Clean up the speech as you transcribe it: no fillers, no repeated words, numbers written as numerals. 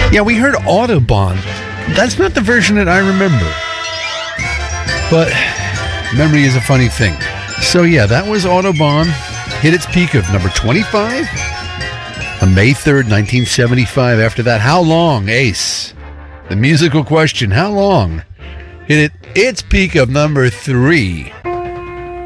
Yeah, we heard Autobahn. That's not the version that I remember. But memory is a funny thing. So yeah, that was Autobahn. Hit its peak of number 25 on May 3rd, 1975. After that, how long, Ace? The musical question, how long? Hit its peak of number 3.